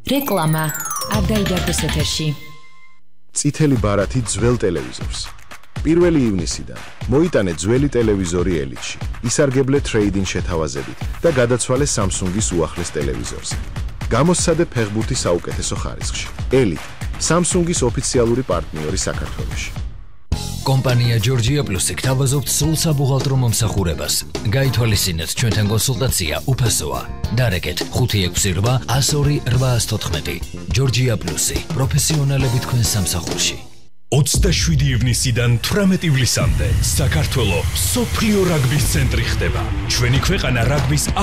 რეკლამა არ დაიდარდეს ეთერში. წითელი ბარათი ძველ ტელევიზორს. 1 ივნისიდან მოიტანე ძველი ტელევიზორი ელიტში, ისარგებლე ტრეიდინგ შეთავაზებით და გადაცვალე Samsung-ის უახლეს ტელევიზორზე. გამოსცადე ფეხბურთის საუკეთესო ხარისხში. ელიტ, Samsung-ის ოფიციალური პარტნიორი საქართველოში. კომპანია Georgia Plus გთავაზობთ სულ საბუღალტრო მომსახურებას. გაითვალისწინეთ ჩვენთან კონსულტაცია უფასოა. დარეკეთ 568 102 814. Georgia Plus პროფესიონალები თქვენ სამსახურში. 27 ივნისიდან 18 ივლისამდე საქართველოს მსოფლიო რაგბის ცენტრი ხდება. ჩვენი ქვეყანა რაგბის